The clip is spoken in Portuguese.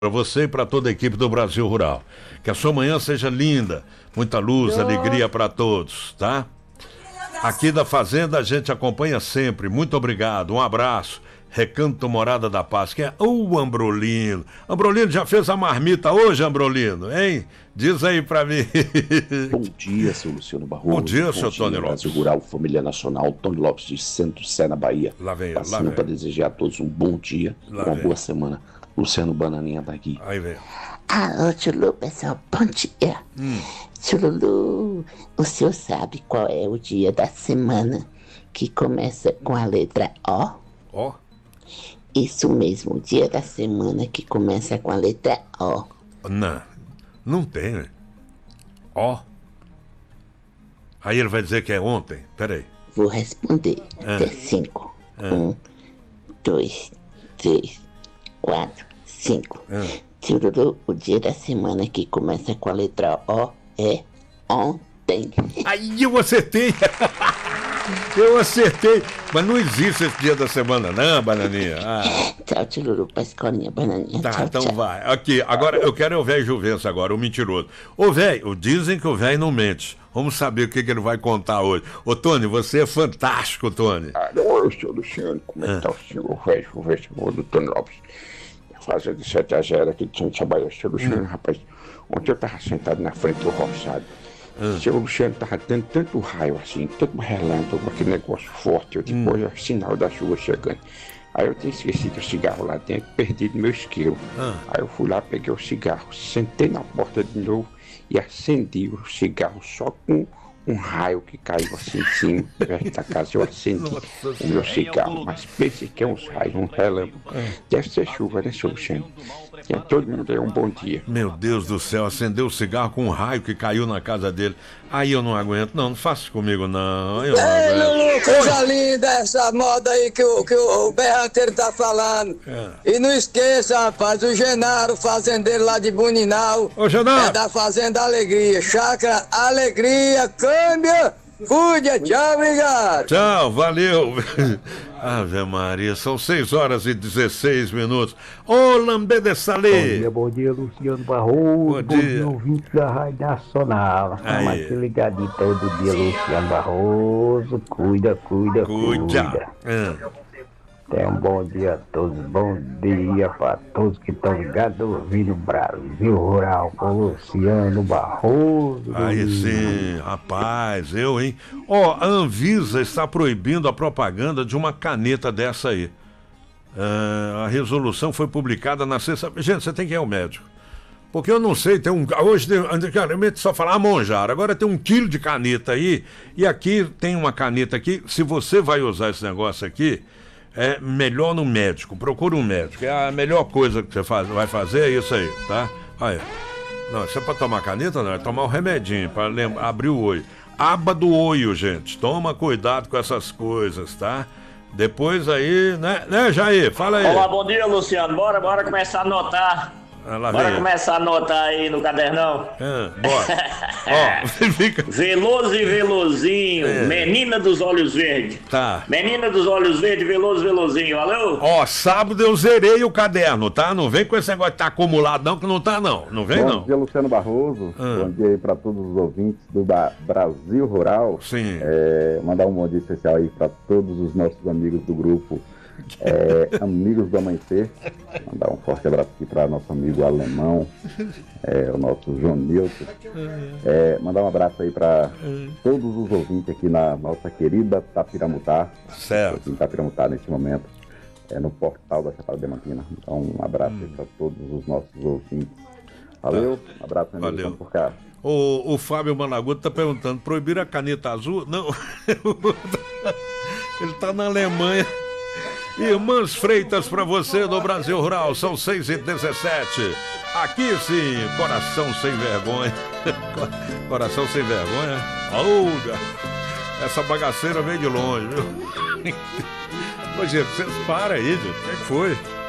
Para você e para toda a equipe do Brasil Rural. Que a sua manhã seja linda, muita luz, alegria para todos, tá? Aqui da Fazenda a gente acompanha sempre. Muito obrigado, um abraço. Recanto Morada da Paz, que é o Ambrolino. Ambrolino, já fez a marmita hoje, Ambrolino, hein? Diz aí pra mim. Bom dia, seu Luciano Barroso. Bom dia, seu Tony Lopes. Brasil Rural, Família Nacional, Tony Lopes de Centro-Sé, na Bahia. Lá vem, passando para desejar a todos um bom dia, uma boa semana. Luciano Bananinha tá aqui. Aí vem. Alô, tio Lu, pessoal, bom dia. Tio Lulu, o senhor sabe qual é o dia da semana que começa com a letra O? Ó. Isso mesmo, o dia da semana que começa com a letra O. Não tem, né? Ó. Aí ele vai dizer que é ontem. Peraí. Vou responder. Até 5. 1, 2, 3, 4, 5. Tio Lulu, o dia da semana que começa com a letra O é ontem. Aí eu acertei. Eu acertei. Mas não existe esse dia da semana, não, Bananinha. Tchau, tio Lulu, pra escolinha, Bananinha. Tá, tchau, então tchau. vai. Aqui, agora eu quero o velho Juvencio agora, o mentiroso. Ô, velho, dizem que o velho não mente. Vamos saber o que ele vai contar hoje. Ô, Tony, você é fantástico, Tony. Oi, senhor Luciano, como é que tá o senhor velho Juvencio do Tony Lopes? Fazendo de 7 a 0 aqui de Santa Bahia. Senhor Luciano, rapaz, ontem eu tava sentado na frente do roçado. Seu Luciano tava dando tanto raio assim, tanto relâmpago, aquele negócio forte. Eu disse, pô, é sinal da chuva chegando. Aí eu tinha esquecido o cigarro lá dentro, perdido meu isqueiro. Aí eu fui lá, peguei o cigarro, sentei na porta de novo e acendi o cigarro só com um raio que caiu assim em cima, perto da casa. Eu acendi o meu cigarro, mas pense que é uns raios, um relâmpago. Deve ser chuva, né, seu Luciano? E a todo mundo aí um bom dia. Meu Deus do céu, acendeu o cigarro com um raio que caiu na casa dele. Aí eu não aguento, não faça isso comigo, não. Eu não Ei, aguento. Lulu, coisa linda essa moda aí que o Berranteiro tá falando. E não esqueça, rapaz, o Genaro, fazendeiro lá de Buninal. Ô, Genaro. É da Fazenda Alegria. Chácara Alegria, câmbio. Cuide, tchau, obrigado. Tchau, valeu. Ave Maria, são 6 horas e 16 minutos. Ô, Lambê de Salê. Bom dia, Luciano Barroso. Bom dia. Ouvinte da Rádio Nacional. Aí. Mas se ligadinho todo dia, Luciano Barroso. Cuida. Tenha um bom dia a todos. Bom dia para todos que estão ligados ouvindo Brasil Rural com Luciano Barroso. Aí sim, rapaz, hein? Ó, a Anvisa está proibindo a propaganda de uma caneta dessa aí. A resolução foi publicada na sexta. Gente, você tem que ir ao médico. Porque eu não sei, tem um. Hoje antigamente só falava Monjaro, agora tem 1 quilo de caneta aí. E aqui tem uma caneta aqui. Se você vai usar esse negócio aqui, é melhor no médico. Procura um médico. É a melhor coisa que você vai fazer é isso aí, tá? Aí. Não, isso é pra tomar caneta, não. É tomar um remedinho pra abrir o olho. Aba do olho, gente. Toma cuidado com essas coisas, tá? Depois aí, né, Jair? Fala aí. Olá, bom dia, Luciano. Bora começar a anotar. Bora começar a anotar aí no cadernão. Bora. Ó, fica. Veloso e Velozinho, Menina dos Olhos Verdes. Tá. Menina dos Olhos Verdes, Veloso e Velozinho, valeu? Ó, sábado eu zerei o caderno, tá? Não vem com esse negócio de tá acumulado não, que não tá não. Não vem não. Bom dia, Luciano Barroso. Bom dia aí pra todos os ouvintes do Brasil Rural. Sim. Mandar um bom dia especial aí pra todos os nossos amigos do grupo Amigos do Amanhecer. Mandar um forte abraço aqui para nosso amigo alemão, o nosso João Nilton. Mandar um abraço aí para todos os ouvintes aqui na nossa querida Tapiramutá. Certo. Aqui em Tapiramutá neste momento, no portal da Chapada Diamantina. Então um abraço aí para todos os nossos ouvintes. Valeu, abraço, amigo. Valeu. Vamos por cá. O Fábio Malaguto tá perguntando, proibir a caneta azul? Não. Ele tá na Alemanha. Irmãs Freitas pra você do Brasil Rural, são 6h17. Aqui sim, coração sem vergonha. Coração sem vergonha. Olga, essa bagaceira veio de longe, viu? Ô, gente, vocês param aí, gente. O que foi?